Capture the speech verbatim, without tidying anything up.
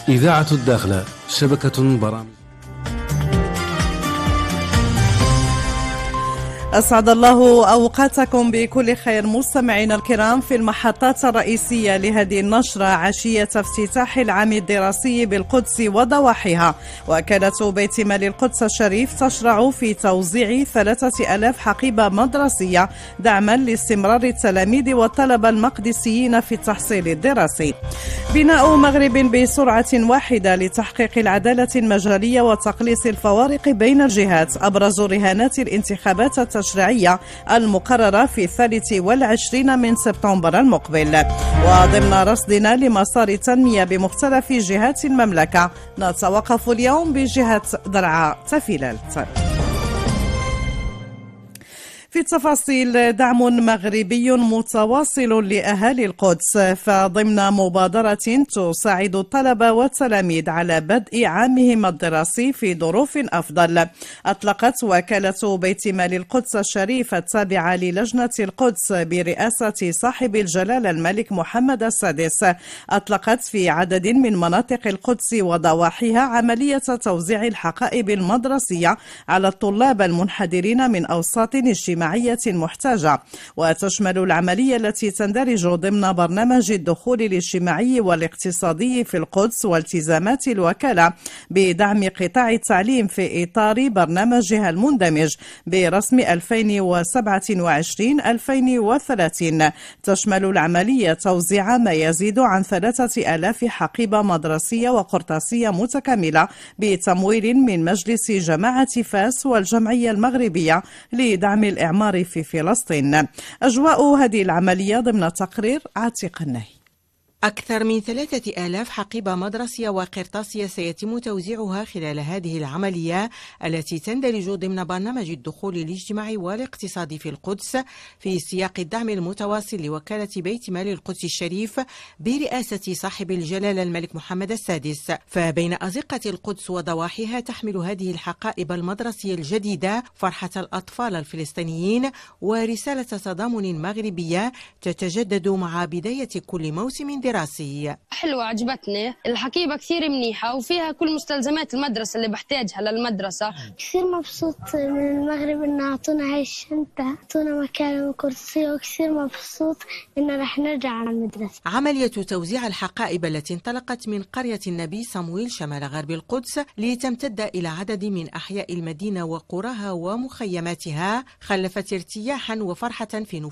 إذاعة الداخلة، شبكة برامج. أسعد الله أوقاتكم بكل خير مستمعينا الكرام في المحطات الرئيسية لهذه النشرة عشية افتتاح العام الدراسي بالقدس وضواحيها. وكالة بيت مال القدس الشريف تشرع في توزيع ثلاثة ألاف حقيبة مدرسية دعما لاستمرار التلاميذ والطلبة المقدسيين في التحصيل الدراسي. بناء مغرب بسرعة واحدة لتحقيق العدالة المجالية وتقليص الفوارق بين الجهات أبرز رهانات الانتخابات التشريعية المقررة في الثالث والعشرين من سبتمبر المقبل. وضمن رصدنا لمسار التنمية بمختلف جهات المملكة نتوقف اليوم بجهة درعا تفيلالت. في التفاصيل، دعم مغربي متواصل لأهالي القدس. فضمن مبادرة تساعد الطلبة والتلاميذ على بدء عامهم الدراسي في ظروف أفضل، أطلقت وكالة بيت مال القدس الشريف التابعة للجنة القدس برئاسة صاحب الجلالة الملك محمد السادس أطلقت في عدد من مناطق القدس وضواحيها عملية توزيع الحقائب المدرسية على الطلاب المنحدرين من أوساط اجتماعية محتاجة. وتشمل العملية التي تندرج ضمن برنامج الدخول الاجتماعي والاقتصادي في القدس والتزامات الوكالة بدعم قطاع التعليم في إطار برنامجها المندمج برسم ألفين وسبعة وعشرين ألفين وثلاثين. تشمل العملية توزيع ما يزيد عن ثلاثة ألاف حقيبة مدرسية وقرطاسية متكاملة بتمويل من مجلس جماعة فاس والجمعية المغربية لدعم الإعمار في فلسطين. أجواء هذه العملية ضمن تقرير عتيق النهي. أكثر من ثلاثة آلاف حقيبة مدرسية وقرطاسية سيتم توزيعها خلال هذه العملية التي تندرج ضمن برنامج الدخول الاجتماعي والاقتصادي في القدس في سياق الدعم المتواصل لوكالة بيت مال القدس الشريف برئاسة صاحب الجلالة الملك محمد السادس. فبين أزقة القدس وضواحيها تحمل هذه الحقائب المدرسية الجديدة فرحة الأطفال الفلسطينيين ورسالة تضامن مغربية تتجدد مع بداية كل موسم دراسي. حلوة، عجبتني الحقيبة كثير منيحة وفيها كل مستلزمات المدرسة اللي بحتاجها للمدرسة. كثير مبسوط من المغرب إن أعطونا هاي الشنطة، أعطونا مكان وكرسي، وكثير مبسوط إن رح نرجع على المدرسة. عملية توزيع الحقائب التي انطلقت من قرية النبي صمويل شمال غرب القدس لتمتد إلى عدد من أحياء المدينة وقراها ومخيماتها خلفت ارتياحا وفرحة في نفوس